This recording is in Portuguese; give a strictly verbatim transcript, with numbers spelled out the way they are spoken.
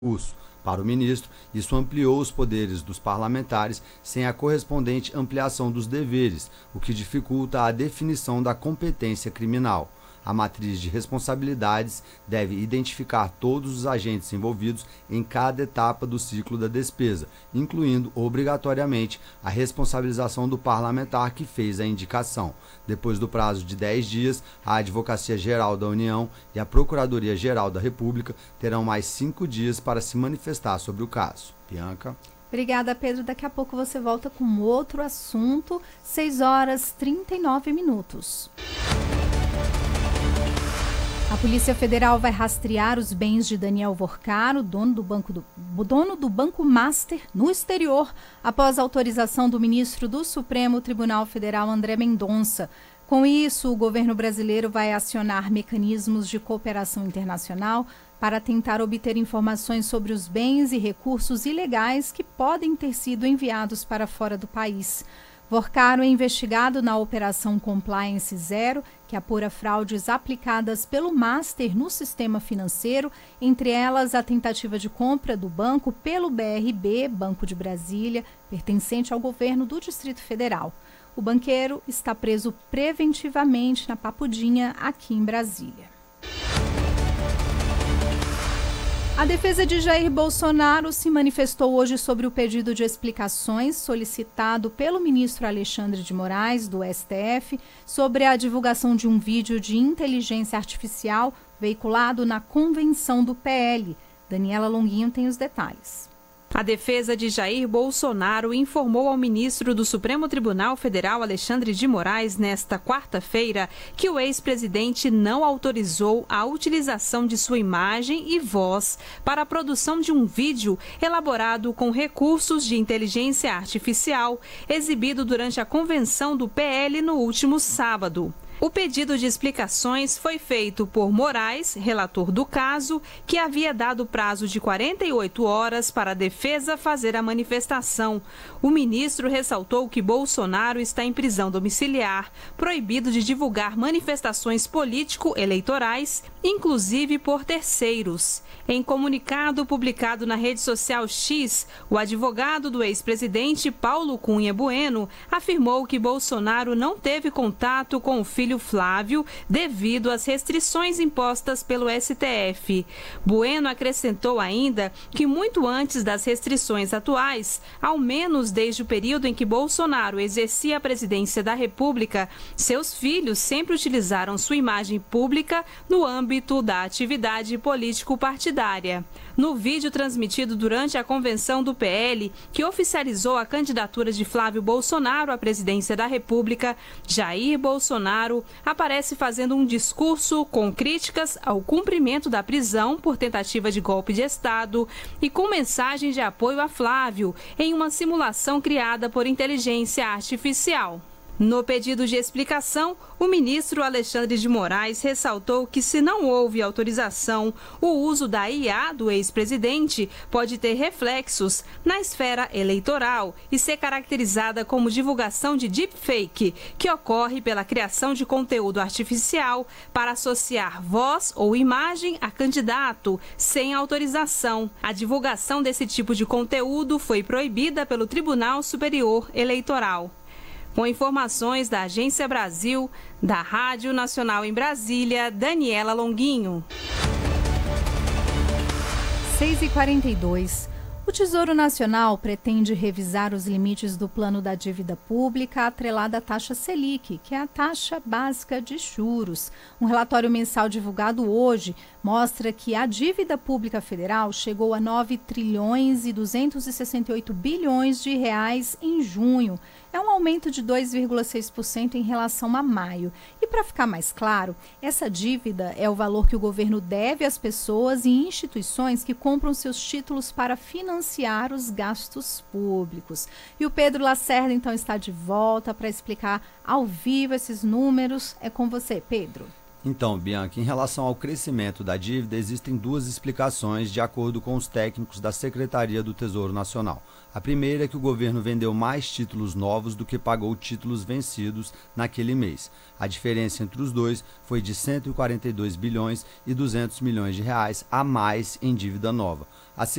recurso. Para o ministro, isso ampliou os poderes dos parlamentares sem a correspondente ampliação dos deveres, o que dificulta a definição da competência criminal. A matriz de responsabilidades deve identificar todos os agentes envolvidos em cada etapa do ciclo da despesa, incluindo obrigatoriamente a responsabilização do parlamentar que fez a indicação. Depois do prazo de dez dias, a Advocacia Geral da União e a Procuradoria Geral da República terão mais cinco dias para se manifestar sobre o caso. Bianca. Obrigada, Pedro. Daqui a pouco você volta com outro assunto. seis horas e trinta e nove minutos. A Polícia Federal vai rastrear os bens de Daniel Vorcaro, dono do Banco, do, dono do Banco Master, no exterior, após autorização do ministro do Supremo Tribunal Federal, André Mendonça. Com isso, o governo brasileiro vai acionar mecanismos de cooperação internacional para tentar obter informações sobre os bens e recursos ilegais que podem ter sido enviados para fora do país. Vorcaro é investigado na Operação Compliance Zero, que apura fraudes aplicadas pelo Master no sistema financeiro, entre elas a tentativa de compra do banco pelo B R B, Banco de Brasília, pertencente ao governo do Distrito Federal. O banqueiro está preso preventivamente na Papudinha, aqui em Brasília. A defesa de Jair Bolsonaro se manifestou hoje sobre o pedido de explicações solicitado pelo ministro Alexandre de Moraes, do S T F, sobre a divulgação de um vídeo de inteligência artificial veiculado na convenção do P L. Daniela Longuinho tem os detalhes. A defesa de Jair Bolsonaro informou ao ministro do Supremo Tribunal Federal, Alexandre de Moraes, nesta quarta-feira, que o ex-presidente não autorizou a utilização de sua imagem e voz para a produção de um vídeo elaborado com recursos de inteligência artificial, exibido durante a convenção do P L no último sábado. O pedido de explicações foi feito por Moraes, relator do caso, que havia dado prazo de quarenta e oito horas para a defesa fazer a manifestação. O ministro ressaltou que Bolsonaro está em prisão domiciliar, proibido de divulgar manifestações político-eleitorais, inclusive por terceiros. Em comunicado publicado na rede social X, o advogado do ex-presidente Paulo Cunha Bueno afirmou que Bolsonaro não teve contato com o filho Flávio devido às restrições impostas pelo S T F. Bueno acrescentou ainda que muito antes das restrições atuais, ao menos desde o período em que Bolsonaro exercia a presidência da República, seus filhos sempre utilizaram sua imagem pública no âmbito da atividade político-partidária. No vídeo transmitido durante a convenção do P L, que oficializou a candidatura de Flávio Bolsonaro à presidência da República, Jair Bolsonaro aparece fazendo um discurso com críticas ao cumprimento da prisão por tentativa de golpe de Estado e com mensagem de apoio a Flávio, em uma simulação criada por inteligência artificial. No pedido de explicação, o ministro Alexandre de Moraes ressaltou que, se não houve autorização, o uso da I A do ex-presidente pode ter reflexos na esfera eleitoral e ser caracterizada como divulgação de deepfake, que ocorre pela criação de conteúdo artificial para associar voz ou imagem a candidato sem autorização. A divulgação desse tipo de conteúdo foi proibida pelo Tribunal Superior Eleitoral. Com informações da Agência Brasil, da Rádio Nacional em Brasília, Daniela Longuinho. seis e quarenta e dois. O Tesouro Nacional pretende revisar os limites do plano da dívida pública atrelada à taxa Selic, que é a taxa básica de juros. Um relatório mensal divulgado hoje mostra que a dívida pública federal chegou a nove trilhões e duzentos e sessenta e oito bilhões de reais em junho. É um aumento de dois vírgula seis por cento em relação a maio. E para ficar mais claro, essa dívida é o valor que o governo deve às pessoas e instituições que compram seus títulos para financiar os gastos públicos. E o Pedro Lacerda, então, está de volta para explicar ao vivo esses números. É com você, Pedro. Então, Bianca, em relação ao crescimento da dívida, existem duas explicações de acordo com os técnicos da Secretaria do Tesouro Nacional. A primeira é que o governo vendeu mais títulos novos do que pagou títulos vencidos naquele mês. A diferença entre os dois foi de cento e quarenta e dois bilhões e duzentos milhões de reais a mais em dívida nova. A